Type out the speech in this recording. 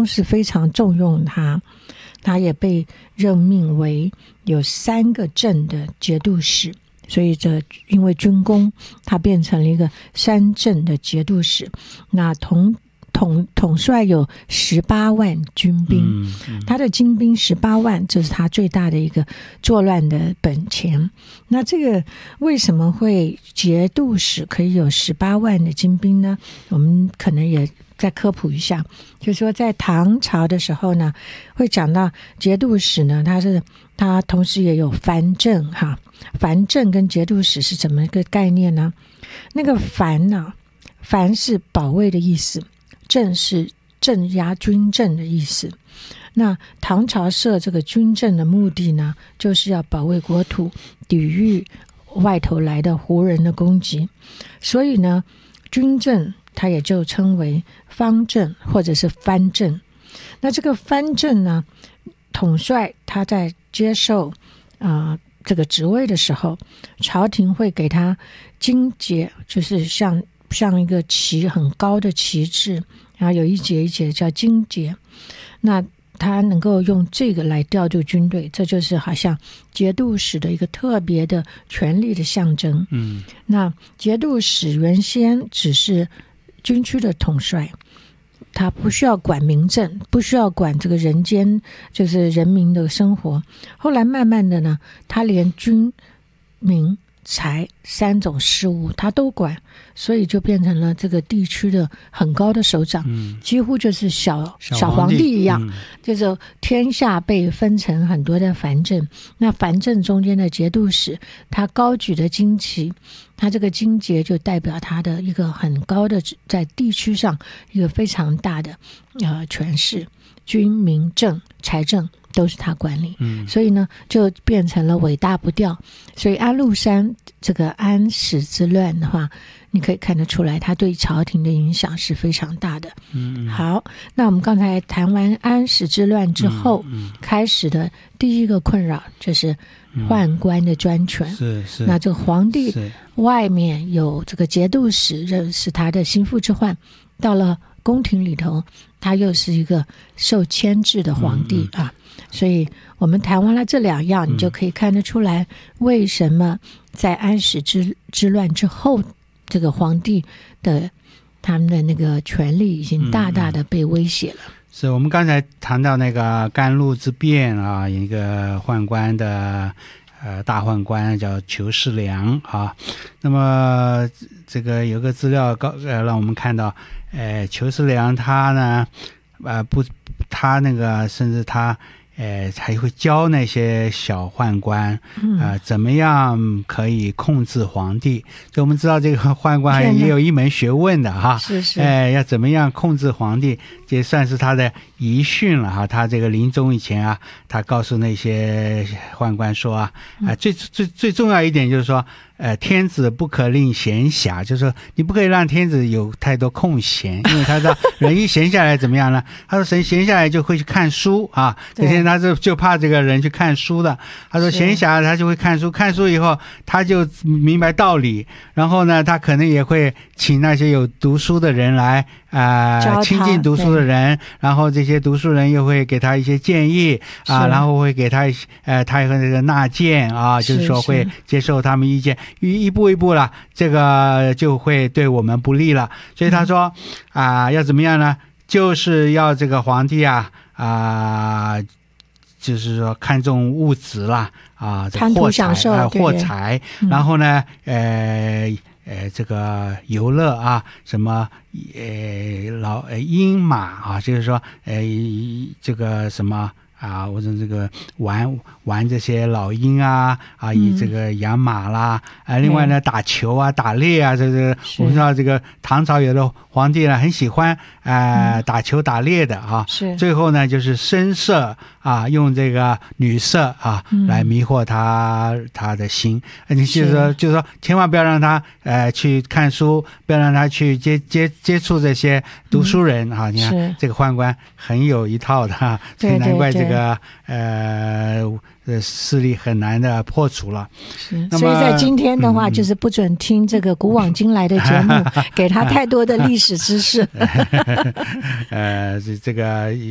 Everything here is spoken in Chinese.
公是非常重用他，他也被任命为有3个镇的节度使，所以因为军功，他变成了一个3镇的节度使。那统帅有18万军兵，他的精兵18万，这是他最大的一个作乱的本钱。那这个为什么会节度使可以有18万的精兵呢？我们可能也再科普一下，就是说在唐朝的时候呢，会讲到节度使呢，他同时也有藩镇哈。藩镇跟节度使是怎么一个概念呢？那个藩呢，藩是保卫的意思，镇是镇压军政的意思。那唐朝设这个军政的目的呢，就是要保卫国土，抵御外头来的胡人的攻击。所以呢，军政它也就称为方镇或者是藩镇。那这个藩镇呢，统帅他在接受这个职位的时候，朝廷会给他金节，就是像一个旗很高的旗帜，然后有一节一节叫金节。那他能够用这个来调度军队，这就是好像节度使的一个特别的权力的象征。那节度使原先只是军区的统帅，他不需要管民政，不需要管这个人间，就是人民的生活。后来慢慢的呢，他连军民财3种事务他都管，所以就变成了这个地区的很高的首长，几乎就是小皇帝一样，就是天下被分成很多的藩镇。那藩镇中间的节度使，他高举的金旗，他这个金节就代表他的一个很高的在地区上一个非常大的权势，军民政财政都是他管理。所以呢就变成了尾大不掉。所以安禄山这个安史之乱的话，你可以看得出来他对朝廷的影响是非常大的。好，那我们刚才谈完安史之乱之后，开始的第一个困扰就是宦官的专权。 是那这个皇帝外面有这个节度使是他的心腹之患，到了宫廷里头他又是一个受牵制的皇帝所以我们谈完了这2样，你就可以看得出来为什么在安史之乱之后，这个皇帝的他们的那个权力已经大大的被威胁了。 是我们刚才谈到那个甘露之变一个宦官的大宦官叫裘世良那么这个有个资料让我们看到裘世良他呢他那个甚至他还会教那些小宦官怎么样可以控制皇帝。所以我们知道这个宦官也有一门学问的是要怎么样控制皇帝，这算是他的遗训了他这个临终以前他告诉那些宦官说最重要一点就是说天子不可令闲暇，就是说你不可以让天子有太多空闲，因为他知道人一闲下来怎么样呢？他说人闲下来就会去看书这些他就怕这个人去看书的。他说闲暇他就会看书，看书以后他就明白道理，然后呢他可能也会请那些有读书的人来亲近读书的人，然后这些读书人又会给他一些建议然后会给他他也会这个纳谏就是说会接受他们意见，一步一步了，这个就会对我们不利了。所以他说要怎么样呢？就是要这个皇帝就是说看重物质啦贪图享受货财，然后呢这个游乐什么鹰马就是说这个什么或者这个玩这些老鹰以这个养马啦另外呢打球打猎这个我们知道这个唐朝有的皇帝呢很喜欢打球打猎的最后呢就是声色用这个女色来迷惑他的心。你就是说千万不要让他去看书，不要让他去接触这些读书人你看这个宦官很有一套的所以难怪这个势力很难的破除了。 所以在今天的话就是不准听这个古往今来的节目给他太多的历史知识这个